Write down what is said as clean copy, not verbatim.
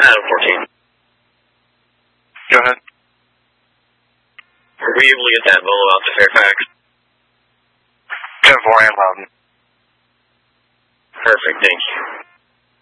Adam 14. Go ahead. Were you able to get that Volo out to Fairfax? 10-4 and Loudon. Perfect, thank you.